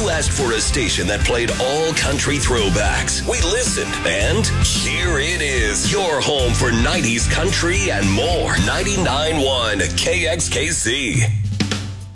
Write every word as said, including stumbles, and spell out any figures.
You asked for a station that played all country throwbacks. We listened, and here it is. Your home for nineties country and more. ninety-nine point one K X K C.